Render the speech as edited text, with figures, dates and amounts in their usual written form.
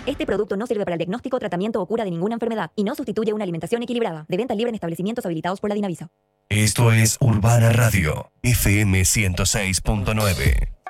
Este producto no sirve para el diagnóstico, tratamiento o cura de ninguna enfermedad y no sustituye una alimentación equilibrada. De venta libre en establecimientos habilitados por la Dinavisa. Esto es Urbana Radio, FM 106.9.